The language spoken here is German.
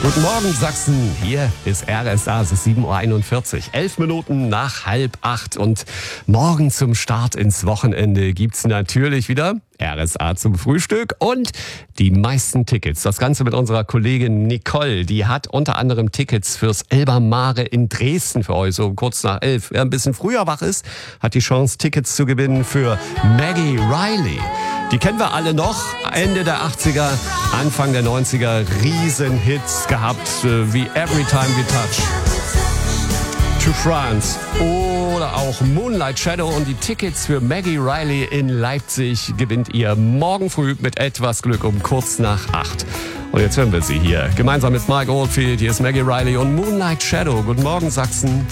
Guten Morgen Sachsen, hier ist RSA, es ist 7.41 Uhr, 11 Minuten nach 7:30 und morgen zum Start ins Wochenende gibt's natürlich wieder RSA zum Frühstück und die meisten Tickets. Das Ganze mit unserer Kollegin Nicole, die hat unter anderem Tickets fürs Elba Mare in Dresden für euch, so kurz nach 11. Wer ein bisschen früher wach ist, hat die Chance, Tickets zu gewinnen für Maggie Riley. Die kennen wir alle noch, Ende der 80er, Anfang der 90er, Riesenhits gehabt, wie Every Time We Touch, To France oder auch Moonlight Shadow. Und die Tickets für Maggie Riley in Leipzig gewinnt ihr morgen früh mit etwas Glück um kurz nach 8. Und jetzt hören wir sie hier, gemeinsam mit Mike Oldfield. Hier ist Maggie Riley und Moonlight Shadow. Guten Morgen Sachsen.